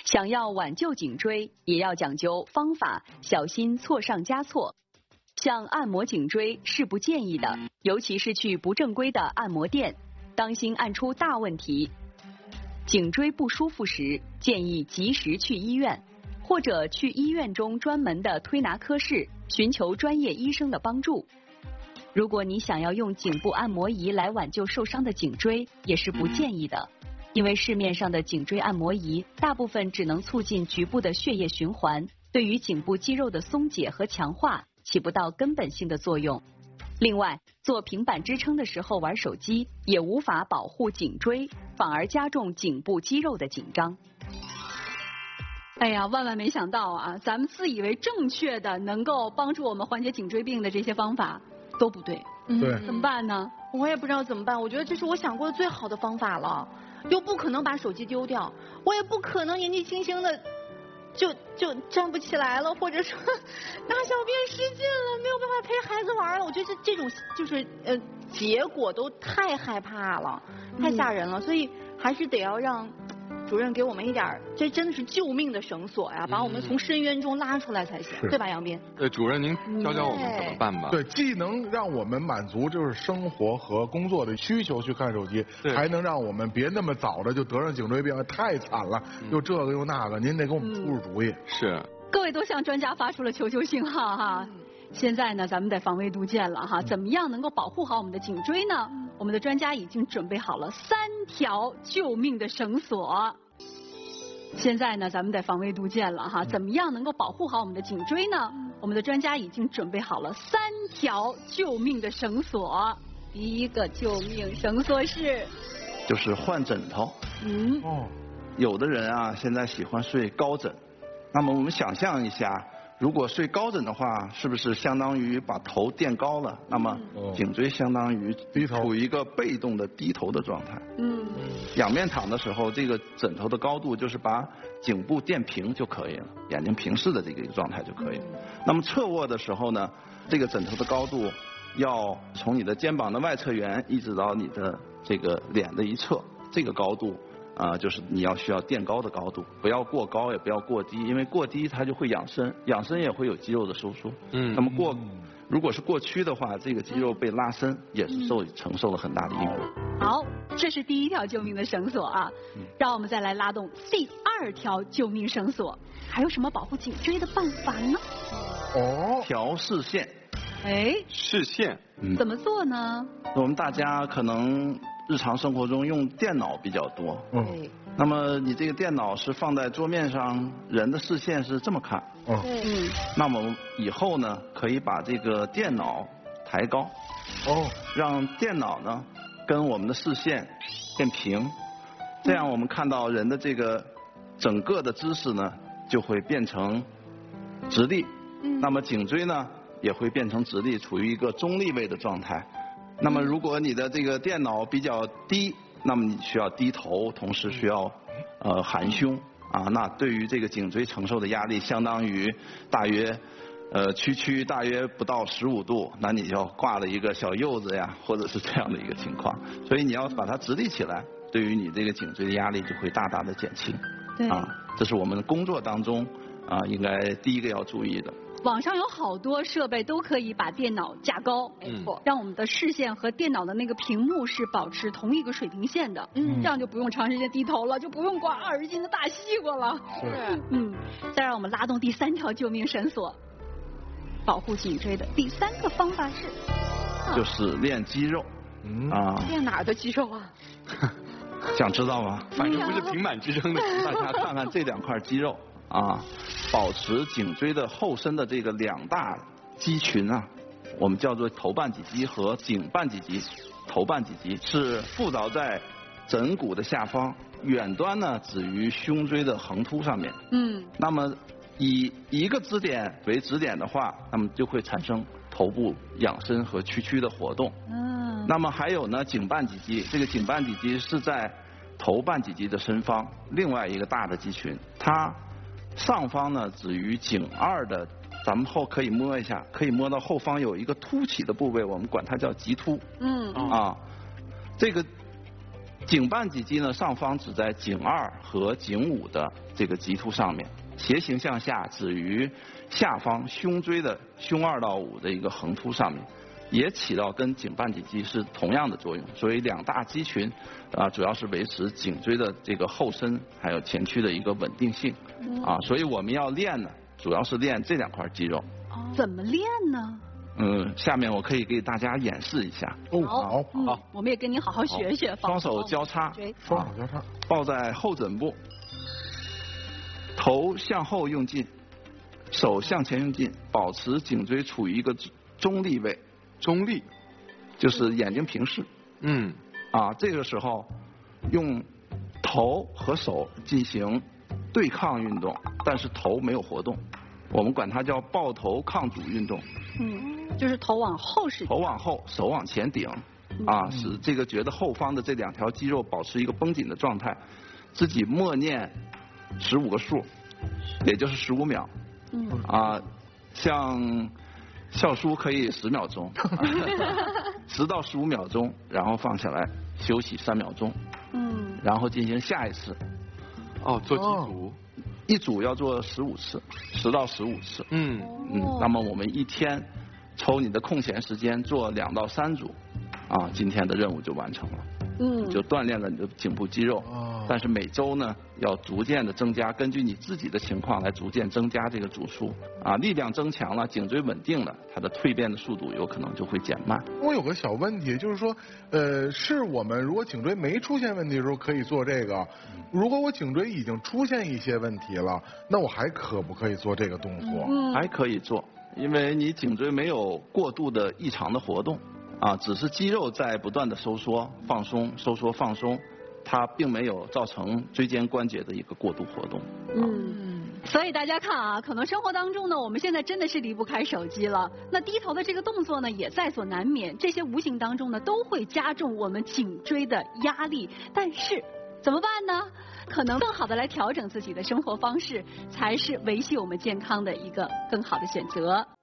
想要挽救颈椎，也要讲究方法，小心错上加错。像按摩颈椎是不建议的，尤其是去不正规的按摩店，当心按出大问题。颈椎不舒服时，建议及时去医院，或者去医院中专门的推拿科室，寻求专业医生的帮助。如果你想要用颈部按摩仪来挽救受伤的颈椎，也是不建议的，因为市面上的颈椎按摩仪大部分只能促进局部的血液循环，对于颈部肌肉的松解和强化起不到根本性的作用。另外，做平板支撑的时候玩手机，也无法保护颈椎，反而加重颈部肌肉的紧张。哎呀，万万没想到啊！咱们自以为正确的能够帮助我们缓解颈椎病的这些方法都不对。 对， 怎么办呢？ 我也不知道怎么办。我觉得这是我想过的最好的方法了，又不可能把手机丢掉，我也不可能年纪轻轻的就站不起来了，或者说大小便失禁了，没有办法陪孩子玩了。我觉得这种就是结果都太害怕了，太吓人了，所以还是得要让主任给我们一点，这真的是救命的绳索呀，把我们从深渊中拉出来才行，对吧，杨斌？ 对，主任您教教我们怎么办吧？ 对，既能让我们满足就是生活和工作的需求去看手机，还能让我们别那么早的就得上颈椎病，太惨了，又这个又那个，您得给我们出出主意。 是， 各位都向专家发出了求救信号哈。现在呢，咱们得防微杜渐了哈。怎么样能够保护好我们的颈椎呢？我们的专家已经准备好了3条救命的绳索。现在呢，咱们得防微杜渐了哈。怎么样能够保护好我们的颈椎呢？我们的专家已经准备好了3条救命的绳索。第一个救命绳索就是换枕头。有的人啊，现在喜欢睡高枕，那么我们想象一下，如果睡高枕的话，是不是相当于把头垫高了？那么颈椎相当于处于一个被动的低头的状态。仰面躺的时候，这个枕头的高度就是把颈部垫平就可以了，眼睛平视的这个状态就可以了。那么侧卧的时候呢，这个枕头的高度要从你的肩膀的外侧缘一直到你的这个脸的一侧，这个高度就是你需要垫高的高度，不要过高也不要过低，因为过低它就会养生，养生也会有肌肉的收缩。那么如果是过屈的话，这个肌肉被拉伸也是承受了很大的因果。 好，这是第1条救命的绳索啊。让我们再来拉动第2条救命绳索。还有什么保护颈椎的办法呢？ 调视线。 视线怎么做呢？ 我们大家可能日常生活中用电脑比较多。那么你这个电脑是放在桌面上，人的视线是这么看。那么以后呢，可以把这个电脑抬高。让电脑呢跟我们的视线变平，这样我们看到人的这个整个的姿势呢就会变成直立。那么颈椎呢也会变成直立，处于一个中立位的状态。那么如果你的这个电脑比较低，那么你需要低头，同时需要含胸那对于这个颈椎承受的压力相当于大约屈大约不到15度，那你就挂了一个小柚子呀，或者是这样的一个情况。所以你要把它直立起来，对于你这个颈椎的压力就会大大的减轻。这是我们工作当中应该第一个要注意的。 网上有好多设备都可以把电脑架高，让我们的视线和电脑的那个屏幕是保持同一个水平线的，这样就不用长时间低头了，就不用刮20斤的大西瓜了。再让我们拉动第3条救命绳索，保护颈椎的第3个方法就是练肌肉。 练哪儿的肌肉啊？ 想知道吗？ 反正不是平板支撑的。 大家看看这2块肌肉保持颈椎的后身的这个2大肌群我们叫做头半脊肌和颈半脊肌。头半脊肌是附着在枕骨的下方，远端呢止于胸椎的横突上面。那么以一个支点为支点的话，那么就会产生头部仰伸和屈的活动。那么还有呢颈半脊肌，这个颈半脊肌是在头半脊肌的身方另外一个大的肌群，它上方呢止于颈2的，咱们可以摸一下，可以摸到后方有一个凸起的部位，我们管它叫棘突。这个颈半脊肌呢，上方指在颈2和颈5的这个棘突上面，斜行向下指于下方胸椎的胸2到5的一个横突上面，也起到跟颈半脊肌是同样的作用。所以2大肌群主要是维持颈椎的这个后伸还有前屈的一个稳定性所以我们要练呢，主要是练这2块肌肉。 怎么练呢？ 下面我可以给大家演示一下。 好， 我们也跟您好好学学。 双手交叉， 双手交叉， 抱在后枕部，头向后用劲，手向前用劲，保持颈椎处于一个中立位。 中立， 就是眼睛平视。这个时候用头和手进行对抗运动，但是头没有活动，我们管它叫抱头抗阻运动。 就是头往后是。 头往后，手往前顶，使这个觉得后方的这2条肌肉保持一个绷紧的状态，自己默念15个数，也就是15秒。像笑书可以10秒钟，10到15秒钟，然后放下来休息3秒钟，然后进行下一次。 做几组？ 一组要做15次，10到15次。那么我们一天抽你的空闲时间做2到3组，今天的任务就完成了。就锻炼了你的颈部肌肉。但是每周呢，要逐渐的增加，根据你自己的情况来逐渐增加这个组数。力量增强了，颈椎稳定了，它的蜕变的速度有可能就会减慢。 我有个小问题，就是说，是我们如果颈椎没出现问题的时候可以做这个，如果我颈椎已经出现一些问题了，那我还可不可以做这个动作？ 还可以做，因为你颈椎没有过度的异常的活动，只是肌肉在不断的收缩、放松、收缩、放松，它并没有造成椎间关节的一个过度活动。 所以大家看可能生活当中呢，我们现在真的是离不开手机了。那低头的这个动作呢，也在所难免。这些无形当中呢，都会加重我们颈椎的压力。但是怎么办呢？可能更好的来调整自己的生活方式，才是维系我们健康的一个更好的选择。